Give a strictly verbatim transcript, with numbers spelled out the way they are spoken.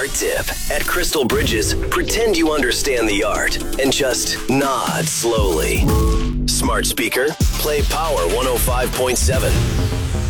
art tip. At Crystal Bridges, pretend you understand the art and just nod slowly. Smart speaker, play Power one oh five point seven.